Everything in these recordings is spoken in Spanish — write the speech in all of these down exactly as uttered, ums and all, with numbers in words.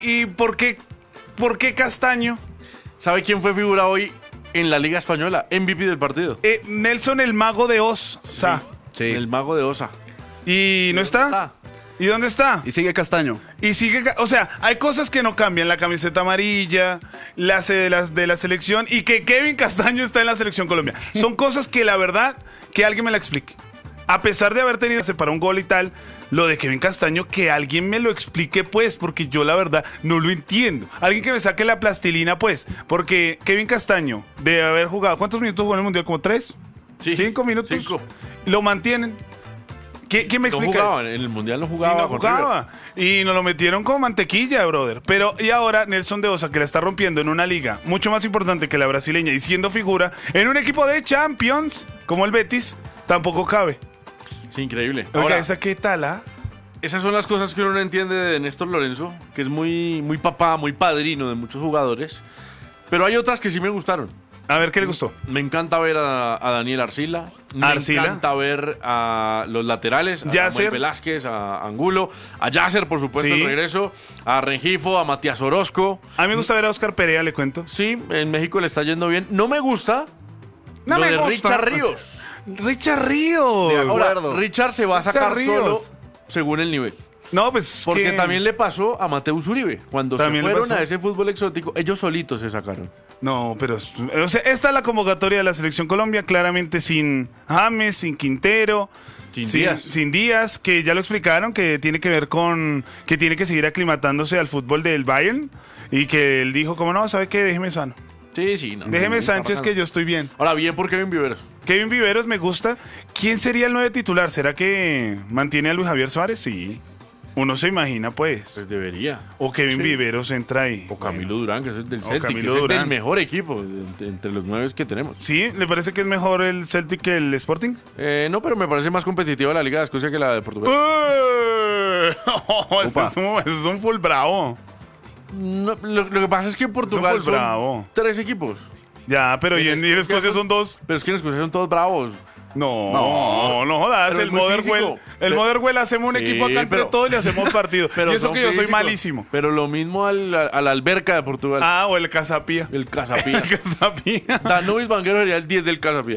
¿Y por qué, por qué Castaño? ¿Sabe quién fue figura hoy en la Liga Española? M V P del partido. Eh, Nelson el Mago de Oz. Sa. Sí. El mago de Osa. ¿Y no está? ¿Y dónde está? Y sigue Castaño. Y sigue, ca- o sea, hay cosas que no cambian, la camiseta amarilla, la sede de la, de la selección y que Kevin Castaño está en la selección Colombia. Son cosas que la verdad, que alguien me la explique. A pesar de haber tenido para un gol y tal, lo de Kevin Castaño, que alguien me lo explique pues, porque yo la verdad no lo entiendo. Alguien que me saque la plastilina pues, porque Kevin Castaño, de haber jugado, ¿cuántos minutos jugó en el Mundial? ¿Como tres? Sí, ¿Cinco minutos? cinco. Lo mantienen. ¿Qué, ¿Quién me No explica jugaba, eso? en el Mundial no Y jugaba. no con jugaba. Y nos lo metieron como mantequilla, brother. Pero, y ahora Nelson de Osa, que la está rompiendo en una liga mucho más importante que la brasileña y siendo figura en un equipo de Champions, como el Betis, tampoco cabe. River. Sí, increíble. Oiga, Ahora, ¿esa qué tal, ah? esas son las cosas que uno no entiende de Néstor Lorenzo, que es muy, muy papá, muy padrino de muchos jugadores. Pero hay otras que sí me gustaron. A ver, ¿qué le gustó? Me encanta ver a, a Daniel Arcila. Me Arcila. encanta ver a los laterales, a Yasser. Samuel Velázquez, a Angulo, a Yasser, por supuesto, Sí. el regreso, a Rengifo, a Matías Orozco. A mí me gusta ver a Oscar Perea, le cuento. Sí, en México le está yendo bien. No me gusta No lo me de gusta. Richard Ríos. Richard Ríos. De Ahora, acuerdo. Richard se va a sacar Richard solo Ríos. según el nivel. No, pues Porque que- también le pasó a Mateus Uribe. Cuando También se le fueron pasó. a ese fútbol exótico, ellos solitos se sacaron. No, pero o sea, esta es la convocatoria de la Selección Colombia, claramente sin James, sin Quintero, Sin Díaz. sin Díaz, que ya lo explicaron, que tiene que ver con que tiene que seguir aclimatándose al fútbol del Bayern y que él dijo, como no, ¿sabe qué? Déjeme sano. Sí, sí. No, Déjeme no, Sánchez no. que yo estoy bien. Ahora, bien por Kevin Viveros. Kevin Viveros me gusta. ¿Quién sería el nuevo titular? ¿Será que mantiene a Luis Javier Suárez? Sí. Uno se imagina, pues. Pues debería. O Kevin Sí. Viveros entra ahí. O Camilo Durán, que es el del O Celtic, que Camilo es el Durán. del mejor equipo de- entre los nueve que tenemos. ¿Sí? ¿Le parece que es mejor el Celtic que el Sporting? Eh, no, pero me parece más competitiva la Liga de Escocia que la de Portugal. ¡Eh! Oh, ese Upa. es un, ese es un full bravo. No, lo, lo que pasa es que en Portugal fue son bravo. tres equipos. Ya, pero y en, y en Escocia son dos. Pero es que en Escocia son todos bravos. No, no, no jodas. Pero El es muy Motherwell, físico. el Pero- Motherwell hacemos un Sí, equipo acá entre pero- todos y le hacemos partido. Pero y eso son que yo soy físicos. malísimo. Pero lo mismo al, a, a la alberca de Portugal. Ah, o el Casapía. El Casapía. El Casapía. Danovis Vanguero sería el diez del Casapía.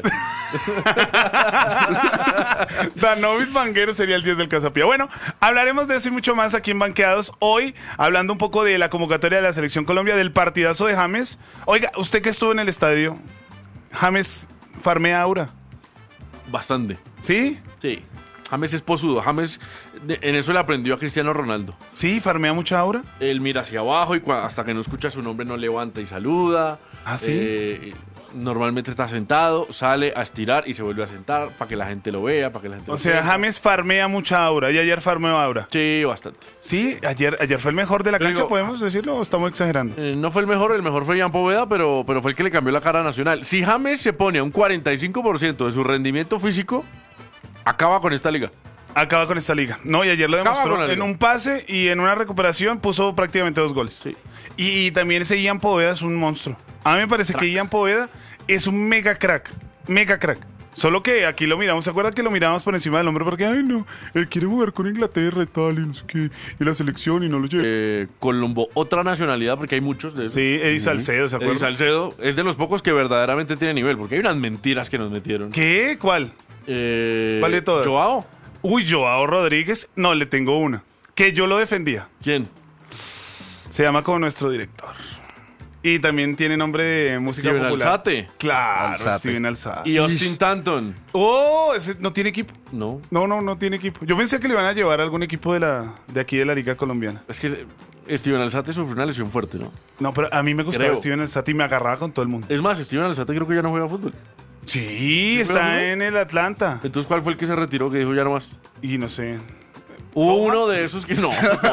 Danovis Vanguero sería el diez del Casapía. Bueno, hablaremos de eso y mucho más aquí en Banqueados. Hoy, hablando un poco de la convocatoria de la Selección Colombia, del partidazo de James. Oiga, usted que estuvo en el estadio, James farmea aura. Bastante. ¿Sí? Sí. James es posudo. James de- en eso le aprendió a Cristiano Ronaldo. Sí, farmea mucha aura. Él mira hacia abajo y cua- hasta que no escucha su nombre no levanta y saluda. ¿Ah, sí? Eh, normalmente está sentado, sale a estirar y se vuelve a sentar para que la gente lo vea, para que la gente O lo sea, sienta. James farmea mucha aura y ayer farmeó aura. Sí, bastante. Sí, ayer, ayer fue el mejor de la Pero cancha, digo, ¿podemos decirlo o estamos exagerando? Eh, no fue el mejor, el mejor fue Jan Poveda, pero, pero fue el que le cambió la cara a Nacional. Si James se pone a un cuarenta y cinco por ciento de su rendimiento físico, acaba con esta liga. Acaba con esta liga. No, y ayer lo Acaba con demostró la en liga. un pase y en una recuperación puso prácticamente dos goles. Sí. Y, y también ese Ian Poveda es un monstruo. A mí me parece que Ian Poveda es un mega crack. Mega crack. Solo que aquí lo miramos, ¿se acuerdan que lo miramos por encima del hombro? Porque, ay, no, él quiere jugar con Inglaterra y tal, y no sé qué, y la selección, y no lo lleva. Eh, Colombo, otra nacionalidad, porque hay muchos de esos. Sí, Eddie Salcedo, ¿se Eddie acuerdan? Salcedo es de los pocos que verdaderamente tiene nivel, porque hay unas mentiras que nos metieron. ¿Qué? ¿Cuál? Eh, ¿Cuál de todas? Joao. Uy, Joao Rodríguez. No, le tengo una. Que yo lo defendía. ¿Quién? Se llama como nuestro director. Y también tiene nombre de música Steven popular. Alzate. Claro, Alzate. Steven Alzate. Y Austin Tanton. Oh, ese no tiene equipo. No. No, no, no tiene equipo. Yo pensé que le iban a llevar a algún equipo de la de aquí de la Liga Colombiana. Es que Steven Alzate sufrió una lesión fuerte, ¿no? No, pero a mí me gustaba Creo. Steven Alzate y me agarraba con todo el mundo. Es más, Steven Alzate creo que ya no juega fútbol. Sí, juega está fútbol? en el Atlanta. Entonces, ¿cuál fue el que se retiró que dijo ya no más? Y no sé. Hubo uno de esos que no.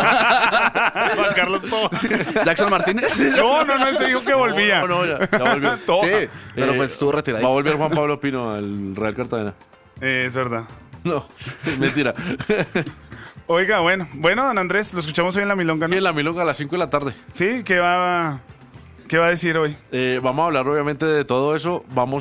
Juan Carlos Toba. Jackson Martínez. No, no, no, ese dijo que volvía. No, no, ya, ya volvió. Toba. Sí, pero Eh, pues estuvo retirado. Va a volver Juan Pablo Pino al Real Cartagena. Eh, es verdad. No, es mentira. Oiga, bueno, bueno, don Andrés, lo escuchamos hoy en la Milonga, Sí, ¿no? en la Milonga a las cinco de la tarde. Sí, ¿qué va, qué va a decir hoy? Eh, vamos a hablar obviamente de todo eso. Vamos